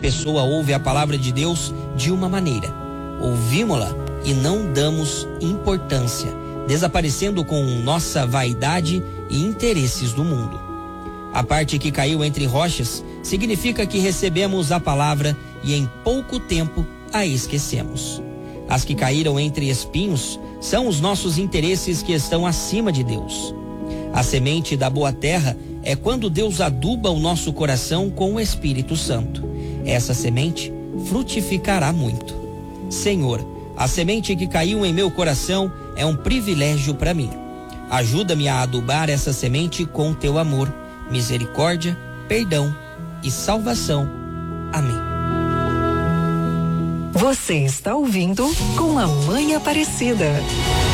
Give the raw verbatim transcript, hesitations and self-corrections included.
pessoa ouve a palavra de Deus de uma maneira. Ouvimos-la e não damos importância, desaparecendo com nossa vaidade e interesses do mundo. A parte que caiu entre rochas significa que recebemos a palavra e em pouco tempo a esquecemos. As que caíram entre espinhos são os nossos interesses que estão acima de Deus. A semente da boa terra é quando Deus aduba o nosso coração com o Espírito Santo. Essa semente frutificará muito. Senhor, a semente que caiu em meu coração é um privilégio para mim. Ajuda-me a adubar essa semente com teu amor, misericórdia, perdão e salvação. Amém. Você está ouvindo Com a Mãe Aparecida.